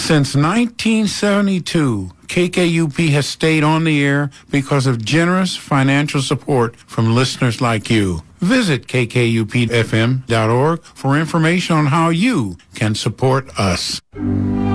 Since 1972, KKUP has stayed on the air because of generous financial support from listeners like you. Visit kkupfm.org for information on how you can support us.